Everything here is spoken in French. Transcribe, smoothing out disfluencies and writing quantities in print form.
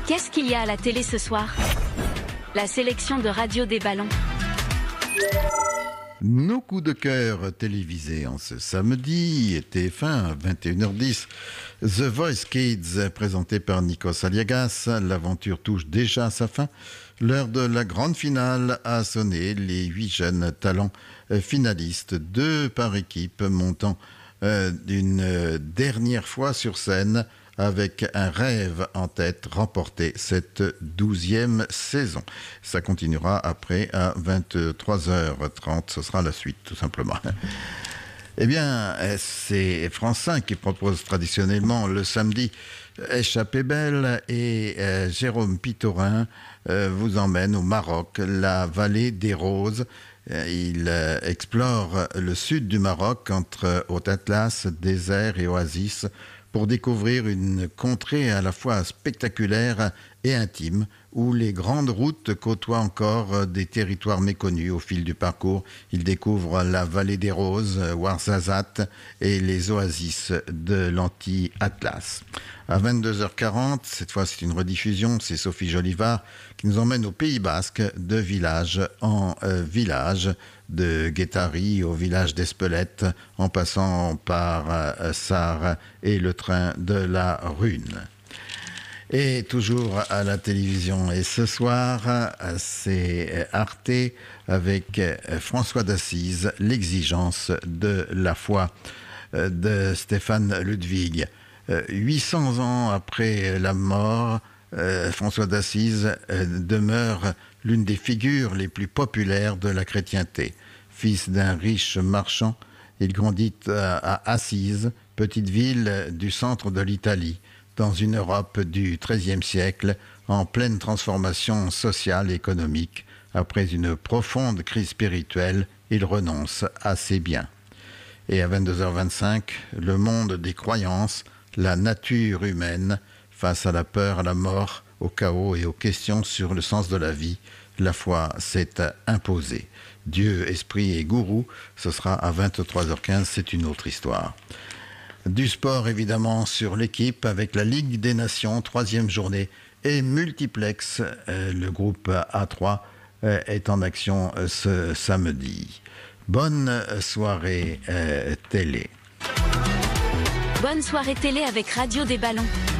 Qu'est-ce qu'il y a à la télé ce soir? La sélection de Radio des Ballons. Nos coups de cœur télévisés en ce samedi, TF1 à 21h10. The Voice Kids, présenté par Nikos Aliagas. L'aventure touche déjà à sa fin. L'heure de la grande finale a sonné. Les 8 jeunes talents finalistes, 2 par équipe, montant une dernière fois sur scène avec un rêve en tête, remporter cette 12e saison. Ça continuera après à 23h30, ce sera la suite tout simplement. Eh bien, c'est France 5 qui propose traditionnellement le samedi Échappée belle et Jérôme Pitorin vous emmène au Maroc, la vallée des Roses. Il explore le sud du Maroc entre Haut Atlas, désert et oasis pour découvrir une contrée à la fois spectaculaire et intime où les grandes routes côtoient encore des territoires méconnus. Au fil du parcours, il découvre la vallée des Roses, Ouarzazate et les oasis de l'anti-Atlas. À 22h40, cette fois c'est une rediffusion, c'est Sophie Jolivard qui nous emmène au Pays Basque, de village en village, de Guétari au village d'Espelette, en passant par Sarre et le train de la Rune. Et toujours à la télévision, et ce soir, c'est Arte avec François d'Assise, l'exigence de la foi de Stéphane Ludwig. 800 ans après la mort, François d'Assise demeure l'une des figures les plus populaires de la chrétienté. Fils d'un riche marchand, il grandit à Assise, petite ville du centre de l'Italie, dans une Europe du XIIIe siècle, en pleine transformation sociale et économique. Après une profonde crise spirituelle, il renonce à ses biens. Et à 22h25, le monde des croyances, la nature humaine, face à la peur, à la mort, au chaos et aux questions sur le sens de la vie, la foi s'est imposée. Dieu, esprit et gourou, ce sera à 23h15, c'est une autre histoire. Du sport évidemment sur l'équipe avec la Ligue des Nations, 3e journée, et Multiplex, le groupe A3 est en action ce samedi. Bonne soirée télé. Bonne soirée télé avec Radio des Ballons.